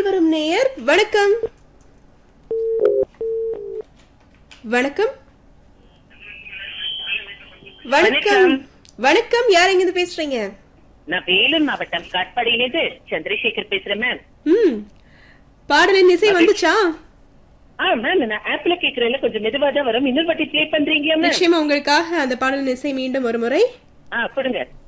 ஓடி வரும் நேயர் வணக்கம். வணக்கம் வணக்கம் வணக்கம். யார் எங்க இருந்து பேசுறீங்க? நான் வேலூர் மாவட்டம் காட்பாடியிலிருந்து சந்திரசேகர் பேசுறேன் மேம். பாடலின் இசை வந்துச்சா? மேம் நான் ஆப்ல கேக்குறேன்ல, கொஞ்சம் மெதுவா தான் வரும். இன்னொரு வாட்டி ப்ளே பண்றீங்களா மேம்? நிச்சயமா உங்களுக்காக அந்த பாடலின் இசை மீண்டும் ஒரு முறை கொடுங்க.